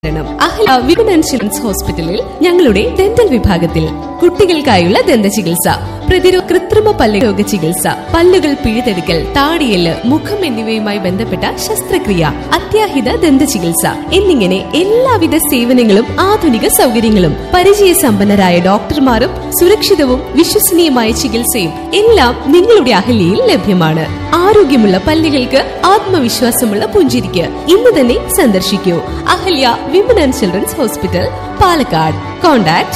Women insurance ഹോസ്പിറ്റലിൽ ഞങ്ങളുടെ dental വിഭാഗത്തിൽ കുട്ടികൾക്കായുള്ള ദന്ത ചികിത്സ, പ്രതിരോധ കൃത്രിമ പല്ലുരോഗ ചികിത്സ, പല്ലുകൾ പിഴുതെടുക്കൽ, താടിയെല്ല്, മുഖം എന്നിവയുമായി ബന്ധപ്പെട്ട ശസ്ത്രക്രിയ, അത്യാഹിത ദന്ത ചികിത്സ എന്നിങ്ങനെ എല്ലാവിധ സേവനങ്ങളും ആധുനിക സൗകര്യങ്ങളും പരിചയസമ്പന്നരായ ഡോക്ടർമാരും സുരക്ഷിതവും വിശ്വസനീയമായ ചികിത്സയും എല്ലാം നിങ്ങളുടെ അഹല്യയിൽ ലഭ്യമാണ്. ആരോഗ്യമുള്ള പല്ലുകൾക്ക് ആത്മവിശ്വാസമുള്ള പുഞ്ചിരിക്ക് ഇന്ന് തന്നെ സന്ദർശിക്കൂ. Ahalya women and children's hospital, Palakkad. Contact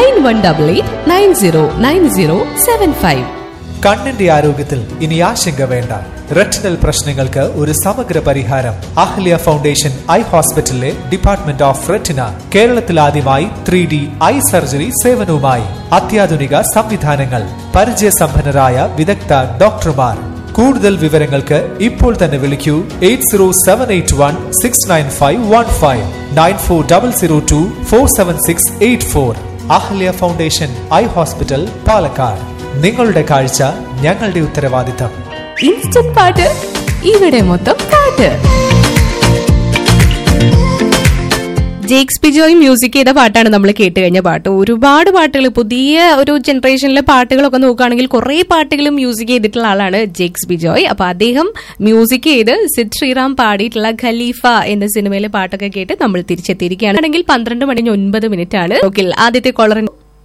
9188909075. കണ്ണിന്റെ ആരോഗ്യത്തിൽ ഇനി ആശങ്ക വേണ്ട. റെറ്റിനൽ പ്രശ്നങ്ങൾക്ക് ഒരു സമഗ്ര പരിഹാരം അഹല്യ ഫൗണ്ടേഷൻ ഐ ഹോസ്പിറ്റലിലെ ഡിപ്പാർട്ട്മെന്റ് ഓഫ് റെറ്റിന. കേരളത്തിൽ ആദ്യമായി 3D ഐ സർജറി സേവനവുമായി അത്യാധുനിക സംവിധാനങ്ങൾ, പരിചയസമ്പന്നരായ വിദഗ്ധ ഡോക്ടർമാർ. കൂടുതൽ വിവരങ്ങൾക്ക് ഇപ്പോൾ തന്നെ വിളിക്കൂ 8078169515 9400247684. Ahalya foundation eye hospital, Palakkad. നിങ്ങളുടെ കാഴ്ച ഞങ്ങളുടെ ഉത്തരവാദിത്തം. ഇൻസ്റ്റന്റ് പാട്ട്, ഇവിടെ മൊത്തം പാട്ട്. ജേക്സ് ബിജോയ് മ്യൂസിക് ചെയ്ത പാട്ടാണ് നമ്മൾ കേട്ട് കഴിഞ്ഞ പാട്ട്. ഒരുപാട് പാട്ടുകൾ, പുതിയ ഒരു ജനറേഷനിലെ പാട്ടുകളൊക്കെ നോക്കുകയാണെങ്കിൽ കുറെ പാട്ടുകൾ മ്യൂസിക് ചെയ്തിട്ടുള്ള ആളാണ് ജേക്സ് ബിജോയ്. അപ്പൊ അദ്ദേഹം മ്യൂസിക് ചെയ്ത് സിദ് ശ്രീറാം പാടിയിട്ടുള്ള ഖലീഫ എന്ന സിനിമയിലെ പാട്ടൊക്കെ കേട്ട് നമ്മൾ തിരിച്ചെത്തിയിരിക്കുകയാണ്. ആണെങ്കിൽ 12:09 ആണ്. ആദ്യത്തെ കോളർ.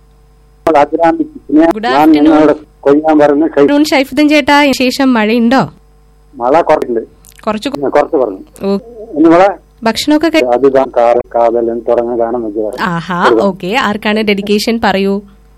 ഗുഡ് ആഫ്റ്റർനൂൺ ഷൈഫുദ്ദീൻ ചേട്ടാ. ശേഷം മഴയുണ്ടോ? മഴ കുറച്ച് പറഞ്ഞു. ഭക്ഷണമൊക്കെ ആഹാ, ഓക്കെ. ആർക്കാണ് ഡെഡിക്കേഷൻ? പറയൂ.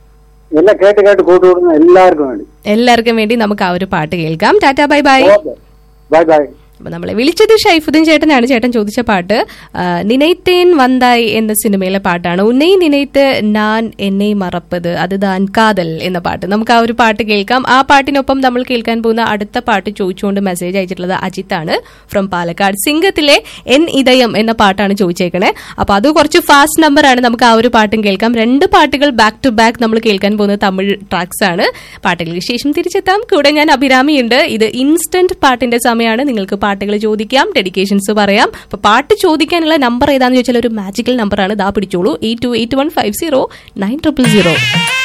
എല്ലാവർക്കും വേണ്ടി നമുക്ക് ആ ഒരു പാട്ട് കേൾക്കാം. Tata, bye bye. Bye bye. അപ്പൊ നമ്മളെ വിളിച്ചത് ഷൈഫുദ്ദീൻ ചേട്ടനാണ്. ചേട്ടൻ ചോദിച്ച പാട്ട് നിനൈത്തേൻ വന്തായ് എന്ന സിനിമയിലെ പാട്ടാണ്. ഉന്നൈ നിനൈത്ത് ഞാൻ എന്നെ മറപ്പത് അത് ദാൻ കാതൽ എന്ന പാട്ട്. നമുക്ക് ആ ഒരു പാട്ട് കേൾക്കാം. ആ പാട്ടിനൊപ്പം നമ്മൾ കേൾക്കാൻ പോകുന്ന അടുത്ത പാട്ട് ചോദിച്ചുകൊണ്ട് മെസ്സേജ് അയച്ചിട്ടുള്ളത് അജിത്താണ് ഫ്രം പാലക്കാട്. സിംഗത്തിലെ എൻ ഇതയം എന്ന പാട്ടാണ് ചോദിച്ചേക്കണേ. അപ്പൊ അത് കുറച്ച് ഫാസ്റ്റ് നമ്പർ ആണ്. നമുക്ക് ആ ഒരു പാട്ടും കേൾക്കാം. 2 പാട്ടുകൾ ബാക്ക് ടു ബാക്ക് നമ്മൾ കേൾക്കാൻ പോകുന്നത് തമിഴ് ട്രാക്സ് ആണ്. പാട്ടുകൾക്ക് ശേഷം തിരിച്ചെത്താം. കൂടെ ഞാൻ അഭിരാമിയുണ്ട്. ഇത് ഇൻസ്റ്റന്റ് പാട്ടിന്റെ സമയമാണ്. നിങ്ങൾക്ക് പാട്ടുകൾ ചോദിക്കാം, ഡെഡിക്കേഷൻസ് പറയാം. അപ്പൊ പാട്ട് ചോദിക്കാനുള്ള നമ്പർ ഏതാണെന്ന് ചോദിച്ചാൽ ഒരു മാജിക്കൽ നമ്പറാണ്. ദാ പിടിച്ചോളൂ, 8281509000.